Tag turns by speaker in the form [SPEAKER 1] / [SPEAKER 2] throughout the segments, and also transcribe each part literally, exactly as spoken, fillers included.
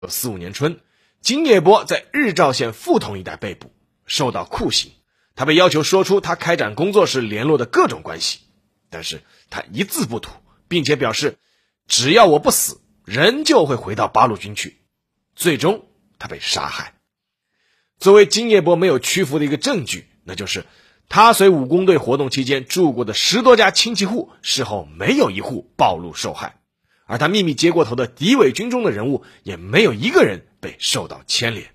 [SPEAKER 1] 一九四五年春，金叶波在日照县富同一带被捕，受到酷刑。他被要求说出他开展工作时联络的各种关系，但是他一字不吐，并且表示只要我不死，人就会回到八路军去。最终他被杀害。作为金叶波没有屈服的一个证据，那就是他随武工队活动期间住过的十多家亲戚户，事后没有一户暴露受害，而他秘密接过头的敌伪军中的人物，也没有一个人被受到牵连。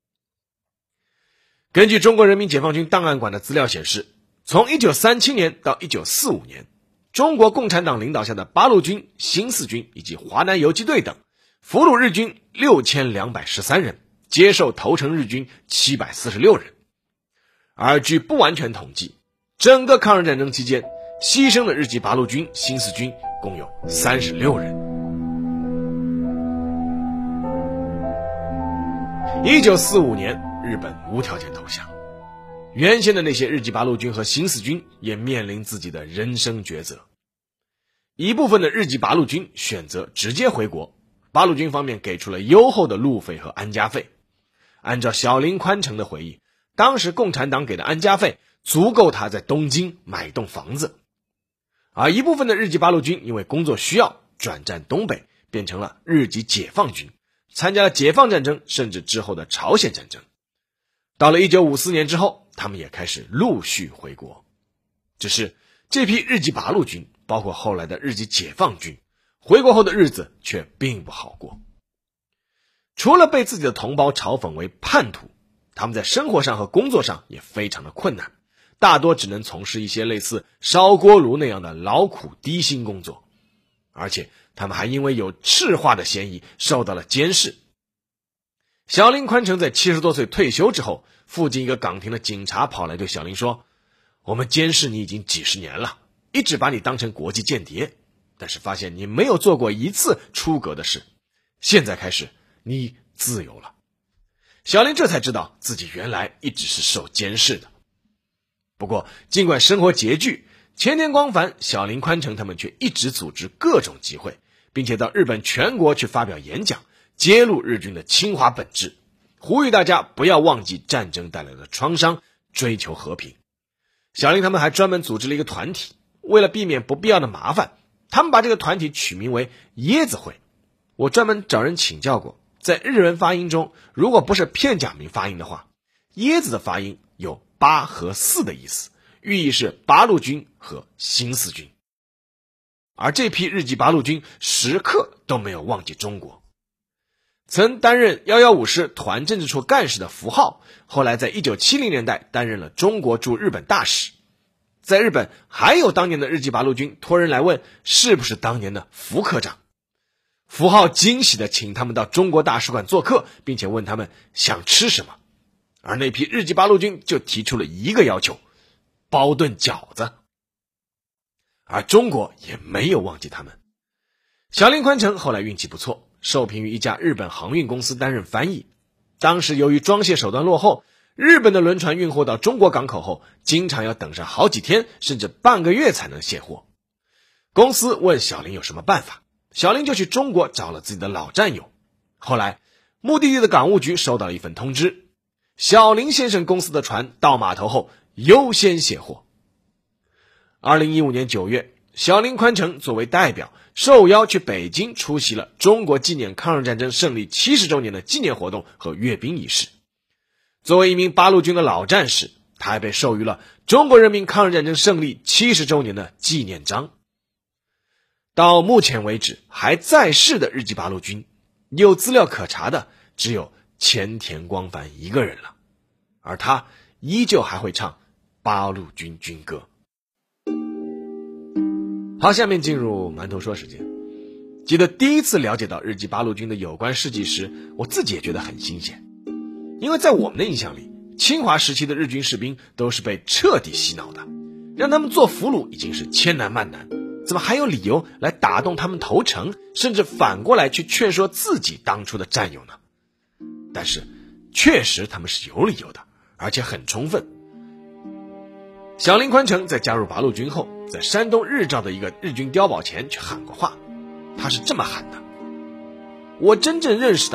[SPEAKER 1] 根据中国人民解放军档案馆的资料显示，从一九三七年到一九四五年，中国共产党领导下的八路军、新四军以及华南游击队等俘虏日军六千两百十三人，接受投诚日军七百四十六人。而据不完全统计，整个抗日战争期间牺牲的日籍八路军、新四军共有三十六人。一九四五年，日本无条件投降，原先的那些日籍八路军和新四军也面临自己的人生抉择。一部分的日籍八路军选择直接回国，八路军方面给出了优厚的路费和安家费。按照小林宽成的回忆，当时共产党给的安家费足够他在东京买一栋房子。而一部分的日籍八路军因为工作需要转战东北，变成了日籍解放军，参加了解放战争，甚至之后的朝鲜战争。到了一九五四年之后，他们也开始陆续回国。只是这批日籍八路军，包括后来的日籍解放军，回国后的日子却并不好过。除了被自己的同胞嘲讽为叛徒，他们在生活上和工作上也非常的困难，大多只能从事一些类似烧锅炉那样的劳苦低薪工作，而且他们还因为有赤化的嫌疑受到了监视。小林宽成在七十多岁退休之后，附近一个岗亭的警察跑来对小林说，我们监视你已经几十年了，一直把你当成国际间谍，但是发现你没有做过一次出格的事，现在开始你自由了。小林这才知道自己原来一直是受监视的。不过尽管生活拮据，前田光繁、小林宽成他们却一直组织各种集会，并且到日本全国去发表演讲，揭露日军的侵华本质，呼吁大家不要忘记战争带来的创伤，追求和平。小林他们还专门组织了一个团体，为了避免不必要的麻烦，他们把这个团体取名为椰子会。我专门找人请教过，在日文发音中，如果不是片假名发音的话，椰子的发音有八和四的意思，寓意是八路军和新四军。而这批日籍八路军时刻都没有忘记中国。曾担任一一五师团政治处干事的符浩，后来在一九七零年代担任了中国驻日本大使。在日本还有当年的日籍八路军托人来问是不是当年的福科长。符浩惊喜地请他们到中国大使馆做客，并且问他们想吃什么。而那批日籍八路军就提出了一个要求，包顿饺子。而中国也没有忘记他们。小林宽成后来运气不错，受聘于一家日本航运公司担任翻译。当时由于装卸手段落后，日本的轮船运货到中国港口后，经常要等上好几天甚至半个月才能卸货。公司问小林有什么办法，小林就去中国找了自己的老战友。后来目的地的港务局收到了一份通知，小林先生公司的船到码头后优先卸货。二零一五年九月，小林宽成作为代表受邀去北京出席了中国纪念抗日战争胜利七十周年的纪念活动和阅兵仪式。作为一名八路军的老战士，他还被授予了中国人民抗日战争胜利七十周年的纪念章。到目前为止还在世的日籍八路军，有资料可查的只有前田光繁一个人了，而他依旧还会唱八路军军歌。好，下面进入馒头说时间。记得第一次了解到日籍八路军的有关事迹时，我自己也觉得很新鲜。因为在我们的印象里，侵华时期的日军士兵都是被彻底洗脑的，让他们做俘虏已经是千难万难，怎么还有理由来打动他们投诚，甚至反过来去劝说自己当初的战友呢？但是确实他们是有理由的，而且很充分。小林宽成在加入八路军后，在山东日照的一个日军碉堡前去喊过话，他是这么喊的：我真正认识到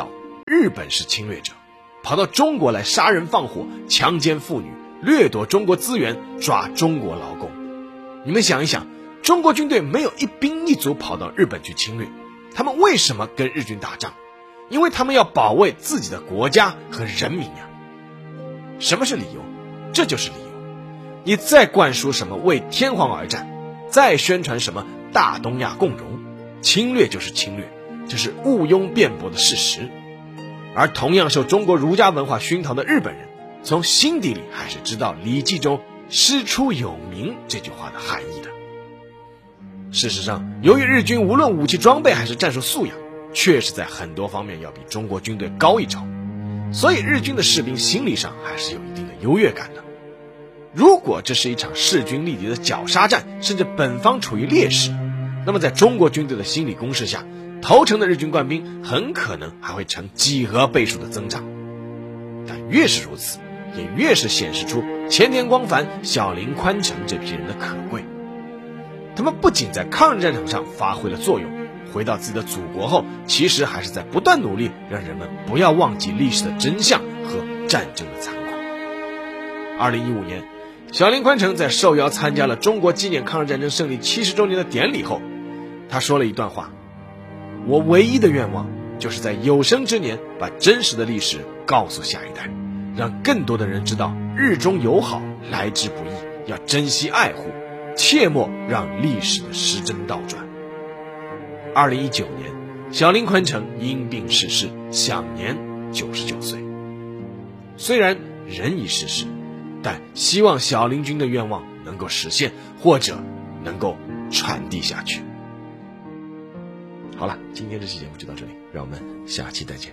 [SPEAKER 1] 日本是侵略者，跑到中国来杀人放火、强奸妇女、掠夺中国资源、抓中国劳工。你们想一想，中国军队没有一兵一卒跑到日本去侵略，他们为什么跟日军打仗？因为他们要保卫自己的国家和人民呀。什么是理由？这就是理由。你再灌输什么为天皇而战，再宣传什么大东亚共荣，侵略就是侵略，这是毋庸辩驳的事实。而同样受中国儒家文化熏陶的日本人，从心底里还是知道《礼记》中师出有名这句话的含义的。事实上，由于日军无论武器装备还是战术素养，确实在很多方面要比中国军队高一筹，所以日军的士兵心理上还是有一定的优越感的。如果这是一场势均力敌的绞杀战，甚至本方处于劣势，那么在中国军队的心理攻势下，投诚的日军官兵很可能还会呈几何倍数的增长。但越是如此，也越是显示出前田光繁、小林宽成这批人的可贵。他们不仅在抗日战场上发挥了作用，回到自己的祖国后，其实还是在不断努力让人们不要忘记历史的真相和战争的残酷。二零一五年，小林宽成在受邀参加了中国纪念抗日战争胜利七十周年的典礼后，他说了一段话：我唯一的愿望就是在有生之年把真实的历史告诉下一代，让更多的人知道日中友好来之不易，要珍惜爱护，切莫让历史的时针倒转。二零一九年，小林宽成因病逝世，享年九十九岁。虽然人已逝世，但希望小林君的愿望能够实现，或者能够传递下去。好了，今天这期节目就到这里，让我们下期再见。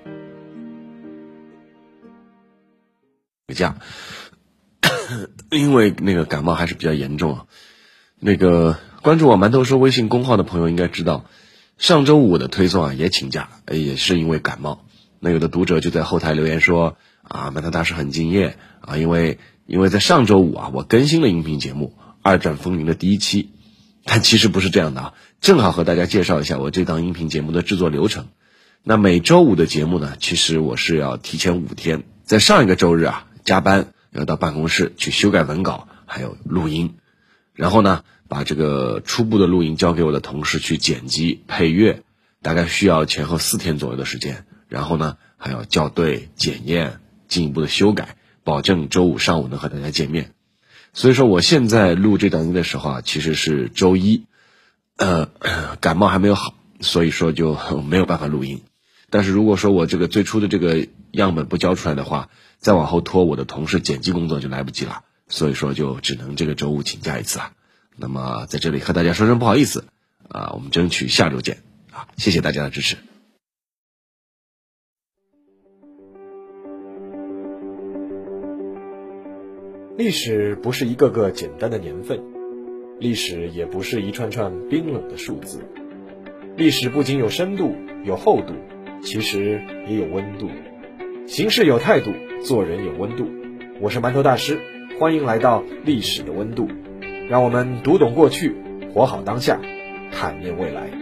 [SPEAKER 2] 回家，因为那个感冒还是比较严重啊。那个关注我馒头说微信公号的朋友应该知道，上周五的推送啊也请假，也是因为感冒。那有的读者就在后台留言说啊，馒头大师很敬业啊，因为因为在上周五啊我更新了音频节目《二战风云》的第一期，但其实不是这样的啊。正好和大家介绍一下我这档音频节目的制作流程。那每周五的节目呢，其实我是要提前五天，在上一个周日啊加班，要到办公室去修改文稿，还有录音，然后呢把这个初步的录音交给我的同事去剪辑配乐，大概需要前后四天左右的时间，然后呢还要校对、检验、进一步的修改，保证周五上午能和大家见面。所以说我现在录这档音的时候啊，其实是周一，呃，感冒还没有好，所以说就没有办法录音。但是如果说我这个最初的这个样本不交出来的话，再往后拖我的同事剪辑工作就来不及了，所以说就只能这个周五请假一次了。那么在这里和大家说声不好意思啊，我们争取下周见啊，谢谢大家的支持。
[SPEAKER 3] 历史不是一个个简单的年份，历史也不是一串串冰冷的数字。历史不仅有深度有厚度，其实也有温度。行事有态度，做人有温度。我是馒头大师，欢迎来到历史的温度，让我们读懂过去，活好当下，探面未来。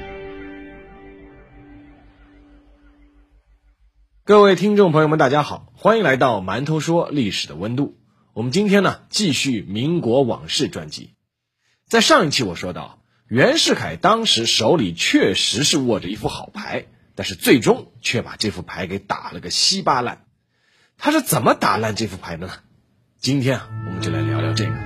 [SPEAKER 1] 各位听众朋友们大家好，欢迎来到馒头说历史的温度。我们今天呢继续民国往事专辑。在上一期我说到，袁世凯当时手里确实是握着一副好牌，但是最终却把这副牌给打了个稀巴烂。他是怎么打烂这副牌的呢？今天啊我们就来聊聊这个。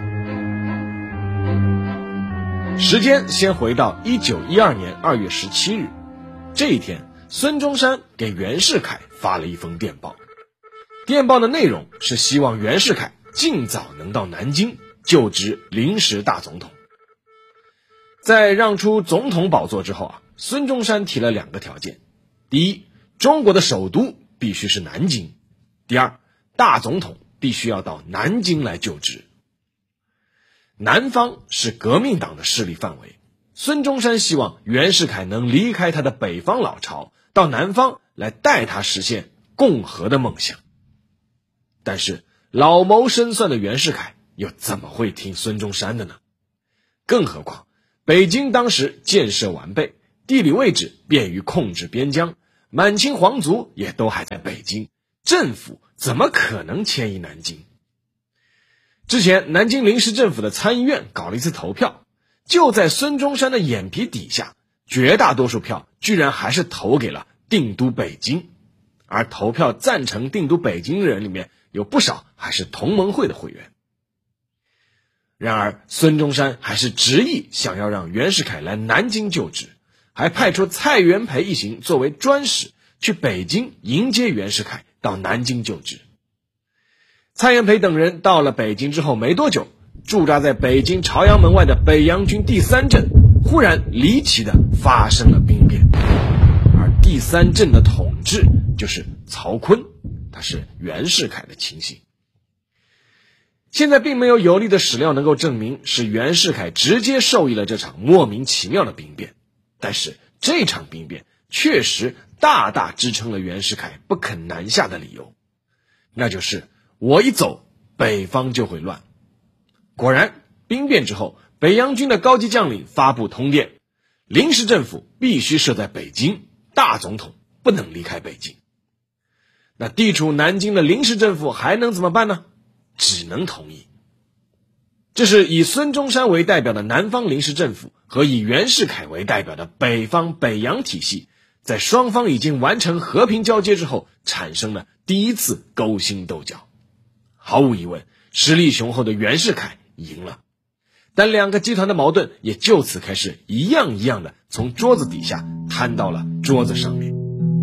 [SPEAKER 1] 时间先回到一九一二年二月十七日，这一天孙中山给袁世凯发了一封电报。电报的内容是希望袁世凯尽早能到南京就职临时大总统。在让出总统宝座之后啊，孙中山提了两个条件：第一，中国的首都必须是南京；第二，大总统必须要到南京来就职。南方是革命党的势力范围，孙中山希望袁世凯能离开他的北方老巢，到南方来带他实现共和的梦想。但是老谋深算的袁世凯又怎么会听孙中山的呢？更何况北京当时建设完备，地理位置便于控制边疆， 满清皇族也都还在北京，政府怎么可能迁移南京？之前南京临时政府的参议院搞了一次投票，就在孙中山的眼皮底下，绝大多数票居然还是投给了定都北京，而投票赞成定都北京的人里面有不少还是同盟会的会员。然而孙中山还是执意想要让袁世凯来南京就职，还派出蔡元培一行作为专使去北京迎接袁世凯到南京就职。蔡元培等人到了北京之后没多久，驻扎在北京朝阳门外的北洋军第三镇忽然离奇的发生了兵变，而第三镇的统治就是曹锟，他是袁世凯的亲信。现在并没有有力的史料能够证明是袁世凯直接授意了这场莫名其妙的兵变，但是这场兵变确实大大支撑了袁世凯不肯南下的理由，那就是我一走，北方就会乱。果然，兵变之后，北洋军的高级将领发布通电，临时政府必须设在北京，大总统不能离开北京。那地处南京的临时政府还能怎么办呢？只能同意。这是以孙中山为代表的南方临时政府和以袁世凯为代表的北方北洋体系，在双方已经完成和平交接之后，产生了第一次勾心斗角。毫无疑问，实力雄厚的袁世凯赢了，但两个集团的矛盾也就此开始一样一样的从桌子底下摊到了桌子上面。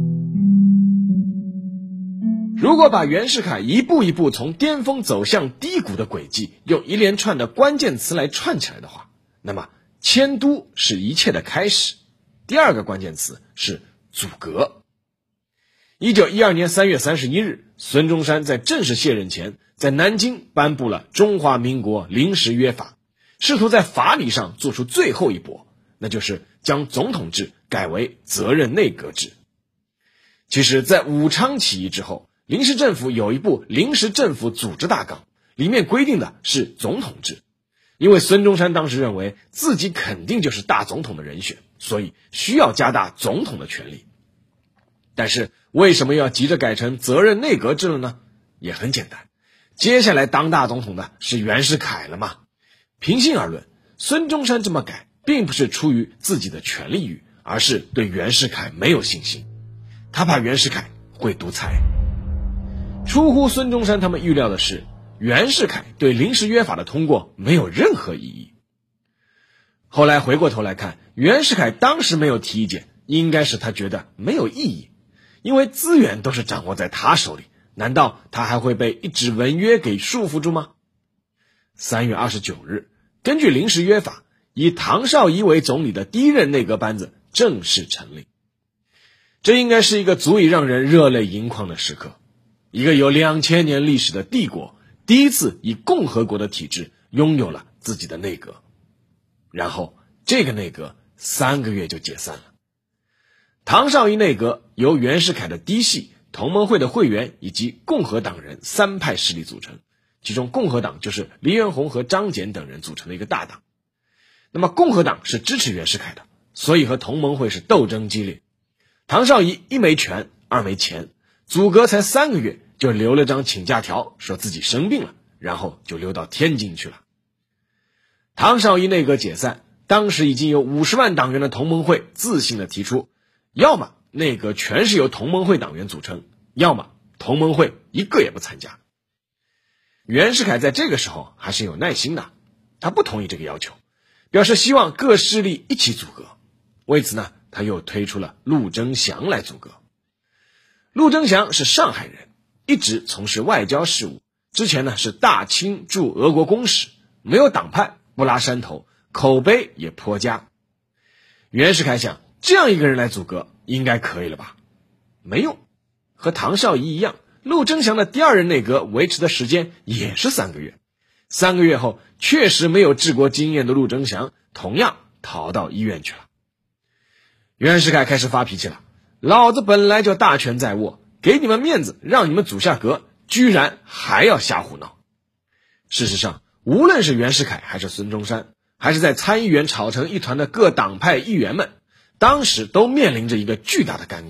[SPEAKER 1] 如果把袁世凯一步一步从巅峰走向低谷的轨迹用一连串的关键词来串起来的话，那么迁都是一切的开始，第二个关键词是阻隔。一九一二年三月三十一日，孙中山在正式卸任前，在南京颁布了中华民国临时约法，试图在法理上做出最后一搏，那就是将总统制改为责任内阁制。其实在武昌起义之后，临时政府有一部临时政府组织大纲，里面规定的是总统制。因为孙中山当时认为自己肯定就是大总统的人选，所以需要加大总统的权力。但是为什么要急着改成责任内阁制了呢？也很简单，接下来当大总统的是袁世凯了嘛。平心而论，孙中山这么改并不是出于自己的权力欲，而是对袁世凯没有信心，他怕袁世凯会独裁。出乎孙中山他们预料的是，袁世凯对临时约法的通过没有任何异议。后来回过头来看，袁世凯当时没有提意见，应该是他觉得没有意义，因为资源都是掌握在他手里，难道他还会被一纸文约给束缚住吗？三月二十九日，根据临时约法，以唐绍仪为总理的第一任内阁班子正式成立。这应该是一个足以让人热泪盈眶的时刻。一个有两千年历史的帝国，第一次以共和国的体制拥有了自己的内阁。然后这个内阁三个月就解散了。唐绍仪内阁由袁世凯的嫡系、同盟会的会员以及共和党人三派势力组成，其中共和党就是黎元洪和张謇等人组成的一个大党。那么共和党是支持袁世凯的，所以和同盟会是斗争激烈。唐绍仪一没权，二没钱，阻隔才三个月就留了张请假条，说自己生病了，然后就溜到天津去了。唐绍仪内阁解散，当时已经有五十万党员的同盟会自信地提出，要么内阁全是由同盟会党员组成，要么同盟会一个也不参加。袁世凯在这个时候还是有耐心的，他不同意这个要求，表示希望各势力一起阻隔。为此呢，他又推出了陆征祥来阻隔。陆征祥是上海人，一直从事外交事务，之前呢是大清驻俄国公使，没有党派，不拉山头，口碑也颇佳。袁世凯想，这样一个人来阻隔应该可以了吧？没用，和唐绍仪一样，陆征祥的第二任内阁维持的时间也是三个月。三个月后，确实没有治国经验的陆征祥同样逃到医院去了。袁世凯开始发脾气了，老子本来就大权在握，给你们面子让你们阻下阁，居然还要瞎胡闹。事实上，无论是袁世凯还是孙中山，还是在参议员吵成一团的各党派议员们，当时都面临着一个巨大的尴尬，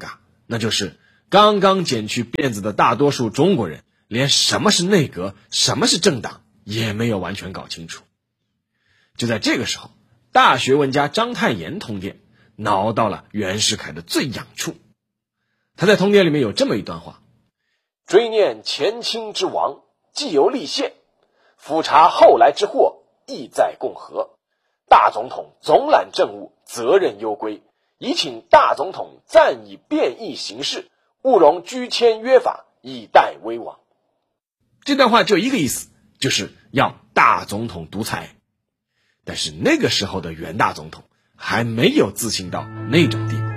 [SPEAKER 1] 那就是刚刚剪去辫子的大多数中国人，连什么是内阁，什么是政党也没有完全搞清楚。就在这个时候，大学问家章太炎通电，挠到了袁世凯的最痒处。他在通电里面有这么一段话：追念前清之亡，既由立宪，俯察后来之祸，意在共和。大总统总揽政务，责任攸归，宜请大总统暂以变异行事，勿容居签约法，以待危亡。这段话就一个意思，就是要大总统独裁。但是那个时候的袁大总统还没有自信到那种地步。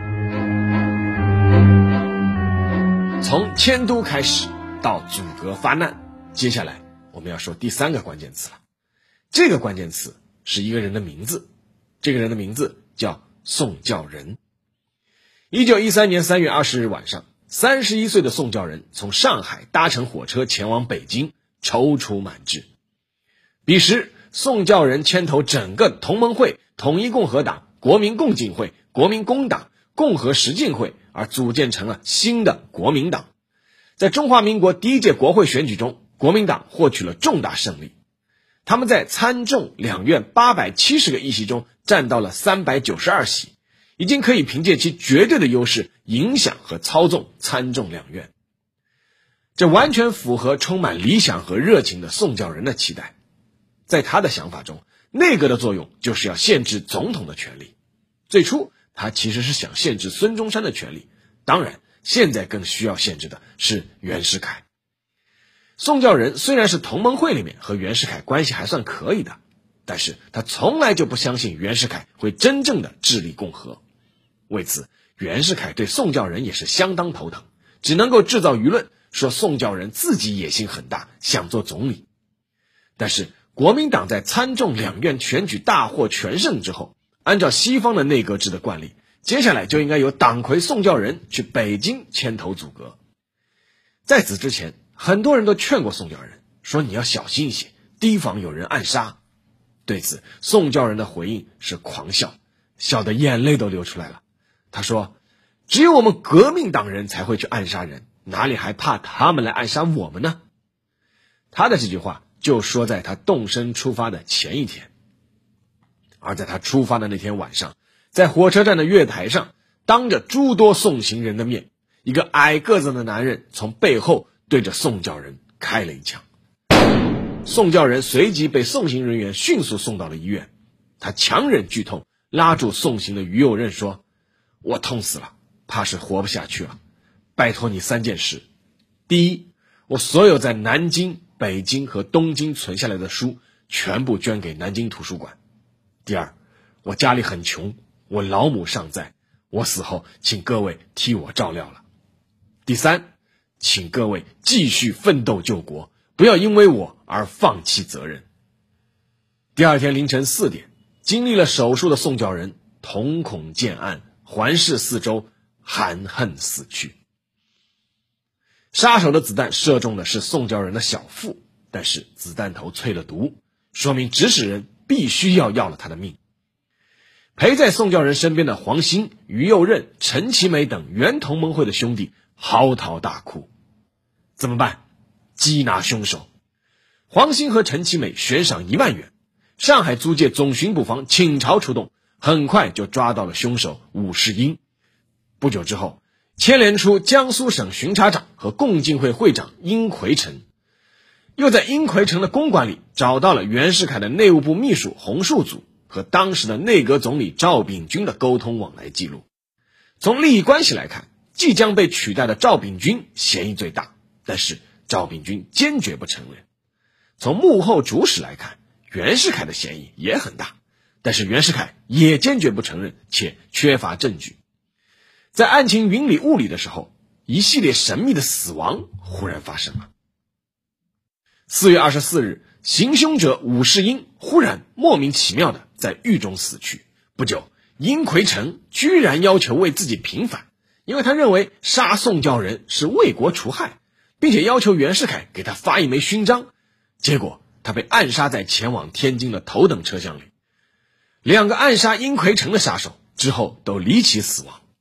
[SPEAKER 1] 从迁都开始到阻隔发难，接下来我们要说第三个关键词了。这个关键词是一个人的名字，这个人的名字叫宋教仁。一九一三年三月二十日晚上，三十一岁的宋教仁从上海搭乘火车前往北京，踌躇满志。彼时宋教仁牵头整个同盟会、统一共和党、国民共进会、国民工党、共和实进会而组建成了新的国民党。在中华民国第一届国会选举中，国民党获取了重大胜利。他们在参众两院八百七十个议席中占到了三百九十二席，已经可以凭借其绝对的优势影响和操纵参众两院。这完全符合充满理想和热情的宋教仁的期待。在他的想法中，内阁的作用就是要限制总统的权力。最初他其实是想限制孙中山的权力，当然现在更需要限制的是袁世凯。宋教仁虽然是同盟会里面和袁世凯关系还算可以的，但是他从来就不相信袁世凯会真正的致力共和。为此，袁世凯对宋教仁也是相当头疼，只能够制造舆论说宋教仁自己野心很大，想做总理。但是国民党在参众两院选举大获全胜之后，按照西方的内阁制的惯例，接下来就应该由党魁宋教仁去北京牵头阻隔。在此之前，很多人都劝过宋教仁，说你要小心一些，提防有人暗杀。对此，宋教仁的回应是狂笑，笑得眼泪都流出来了。他说，只有我们革命党人才会去暗杀人，哪里还怕他们来暗杀我们呢？他的这句话就说在他动身出发的前一天。而在他出发的那天晚上，在火车站的月台上，当着诸多送行人的面，一个矮个子的男人从背后对着宋教仁开了一枪。宋教仁随即被送行人员迅速送到了医院。他强忍剧痛，拉住送行的于右任说，我痛死了，怕是活不下去了，拜托你三件事。第一，我所有在南京、北京和东京存下来的书全部捐给南京图书馆。第二，我家里很穷，我老母尚在，我死后请各位替我照料了。第三，请各位继续奋斗救国，不要因为我而放弃责任。第二天凌晨四点，经历了手术的宋教仁瞳孔渐暗，环视四周，含恨死去。杀手的子弹射中的是宋教仁的小腹，但是子弹头淬了毒，说明指使人必须要要了他的命。陪在宋教仁身边的黄兴、于右任、陈其美等原同盟会的兄弟嚎啕大哭。怎么办？缉拿凶手。黄兴和陈其美悬赏一万元，上海租界总巡捕房倾巢出动，很快就抓到了凶手武世英。不久之后，牵连出江苏省巡察长和共进会会长殷奎成，又在殷奎成的公馆里找到了袁世凯的内务部秘书洪树祖和当时的内阁总理赵秉钧的沟通往来记录。从利益关系来看，即将被取代的赵秉钧嫌疑最大，但是赵秉钧坚决不承认。从幕后主使来看，袁世凯的嫌疑也很大，但是袁世凯也坚决不承认，且缺乏证据。在案情云里雾里的时候，一系列神秘的死亡忽然发生了。四月二十四日，行凶者武世英忽然莫名其妙的在狱中死去。不久，殷奎成居然要求为自己平反，因为他认为杀宋教仁是为国除害，并且要求袁世凯给他发一枚勋章。结果他被暗杀在前往天津的头等车厢里。两个暗杀殷奎成的杀手之后都离奇死亡。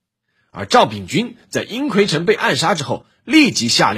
[SPEAKER 1] 而赵秉钧在英奎城被暗杀之后，立即下令